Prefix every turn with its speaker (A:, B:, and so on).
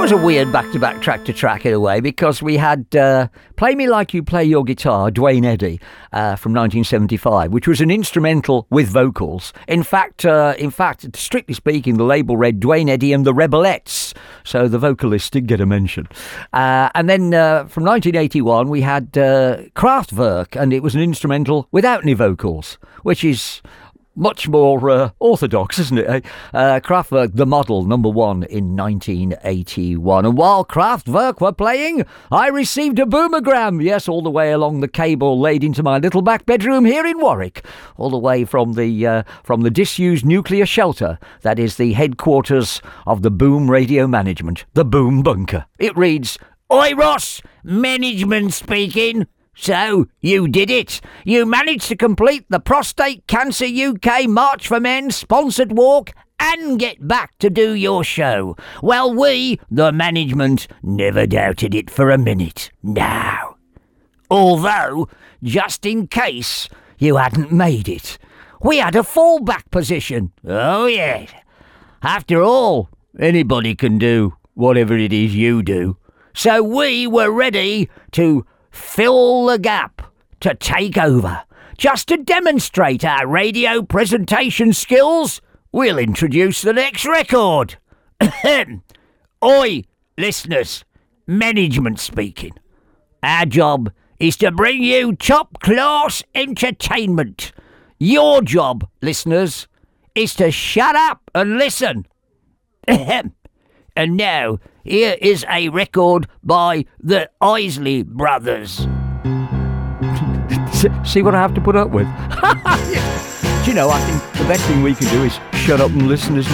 A: was a weird back-to-back, track-to-track in a way, because we had Play Me Like You Play Your Guitar, Duane Eddy, from 1975, which was an instrumental with vocals. In fact, strictly speaking, the label read Duane Eddy and the Rebelettes, so the vocalist did get a mention. And then from 1981, we had Kraftwerk, and it was an instrumental without any vocals, which is much more orthodox, isn't it? Kraftwerk, The Model, number 1 in 1981. And while Kraftwerk were playing, I received a boomergram, yes, all the way along the cable laid into my little back bedroom here in Warwick, all the way from the disused nuclear shelter that is the headquarters of the Boom Radio Management, the Boom Bunker. It reads, "Oi Ross, management speaking. So, you did it. You managed to complete the Prostate Cancer UK March for Men sponsored walk and get back to do your show. Well, we, the management, never doubted it for a minute. No. Although, just in case you hadn't made it, we had a fallback position. Oh, yes. After all, anybody can do whatever it is you do. So we were ready to fill the gap, to take over. Just to demonstrate our radio presentation skills, we'll introduce the next record. Oi, listeners, management speaking. Our job is to bring you top-class entertainment. Your job, listeners, is to shut up and listen. And now, here is a record by the Isley Brothers. See what I have to put up with? Do you know, I think the best thing we can do is shut up and listen, isn't it?